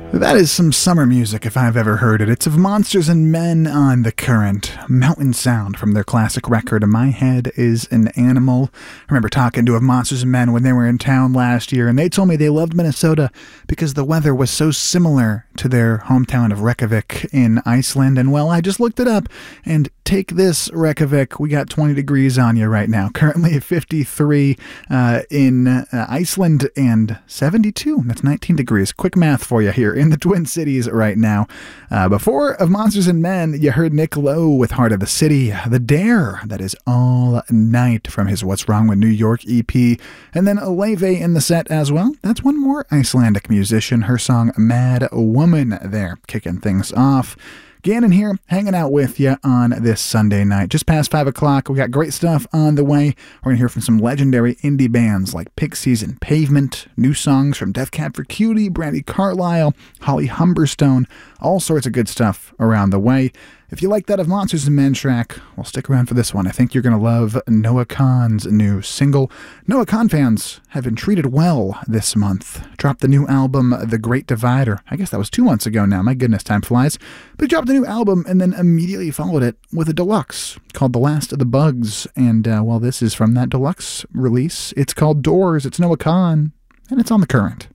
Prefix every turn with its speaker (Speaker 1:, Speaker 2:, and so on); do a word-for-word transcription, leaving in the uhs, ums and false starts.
Speaker 1: That is some summer music if I've ever heard it. It's of Monsters and Men on The Current. Mountain Sound from their classic record, My Head is an Animal. I remember talking to Of Monsters and Men when they were in town last year, and they told me they loved Minnesota because the weather was so similar to their hometown of Reykjavik in Iceland. And well, I just looked it up, and take this, Reykjavik. We got twenty degrees on you right now. Currently at fifty-three uh, in uh, Iceland and seventy-two. That's nineteen degrees. Quick math for you here in the Twin Cities right now. Uh, before Of Monsters and Men, you heard Nick Lowe with Heart of the City, The Dare, that is All Night from his What's Wrong with New York E P, and then Aleve in the set as well. That's one more Icelandic musician, her song Mad Woman there, kicking things off. Gannon here, hanging out with you on this Sunday night. Just past five o'clock, we got great stuff on the way. We're going to hear from some legendary indie bands like Pixies and Pavement, new songs from Death Cab for Cutie, Brandi Carlile, Holly Humberstone, all sorts of good stuff around the way. If you like that Of Monsters and Men track, well, stick around for this one. I think you're going to love Noah Kahan's new single. Noah Kahan fans have been treated well this month. Dropped the new album, The Great Divider. I guess that was two months ago now. My goodness, time flies. But he dropped the new album and then immediately followed it with a deluxe called The Last of the Bugs. And, uh, well, this is from that deluxe release. It's called Doors. It's Noah Kahan, and it's on The Current.